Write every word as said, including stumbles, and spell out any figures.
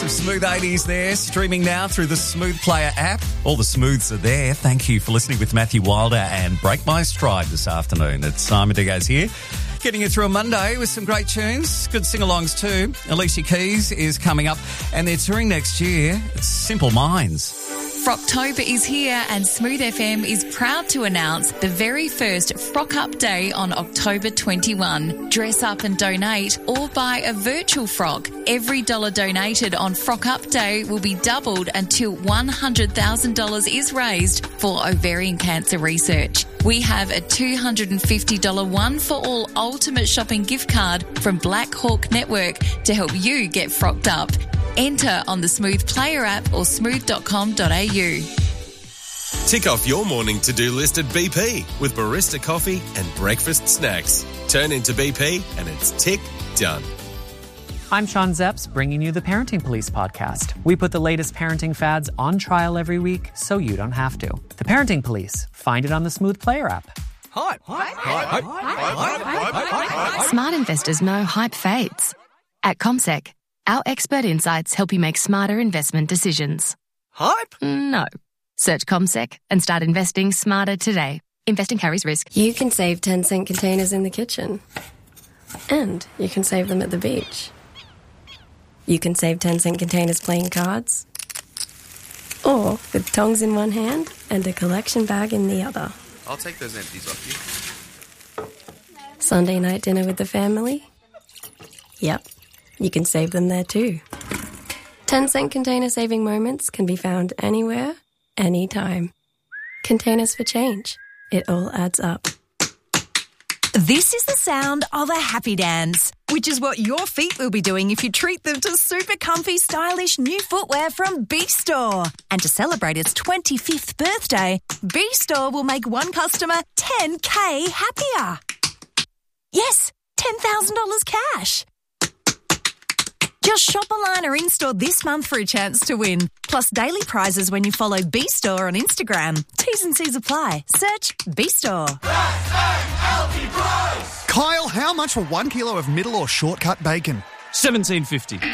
of Smooth eighties there, streaming now through the Smooth Player app. All the smooths are there. Thank you for listening with Matthew Wilder and Break My Stride this afternoon. It's Simon Diggaz here, getting you through a Monday with some great tunes, good sing-alongs too. Alicia Keys is coming up, and they're touring next year. It's Simple Minds. Frocktober is here, and Smooth F M is proud to announce the very first Frock Up Day on October twenty-first. Dress up and donate, or buy a virtual frock. Every dollar donated on Frock Up Day will be doubled until one hundred thousand dollars is raised for ovarian cancer research. We have a two hundred fifty dollars One for All Ultimate Shopping gift card from Black Hawk Network to help you get frocked up. Enter on the Smooth Player app or smooth dot com dot a u. Tick off your morning to-do list at B P with barista coffee and breakfast snacks. Turn into B P and it's tick done. I'm Sean Zepps, bringing you the Parenting Police podcast. We put the latest parenting fads on trial every week so you don't have to. The Parenting Police. Find it on the Smooth Player app. Hype. Hype. Hype. Hype. Hype. Smart investors know hype fades. At CommSec, our expert insights help you make smarter investment decisions. Hype? No. Search CommSec and start investing smarter today. Investing carries risk. You can save ten cent containers in the kitchen. And you can save them at the beach. You can save ten cent containers playing cards. Or with tongs in one hand and a collection bag in the other. I'll take those empties off you. Sunday night dinner with the family? Yep, you can save them there too. ten cent container saving moments can be found anywhere, anytime. Containers for change. It all adds up. This is the sound of a happy dance, which is what your feet will be doing if you treat them to super comfy, stylish new footwear from B-Store. And to celebrate its twenty-fifth birthday, B-Store will make one customer ten K happier. Yes, ten thousand dollars cash. Just shop online or in-store this month for a chance to win. Plus daily prizes when you follow B-Store on Instagram. T's and C's apply. Search B-Store. Kyle, how much for one kilo of middle or shortcut bacon? seventeen fifty.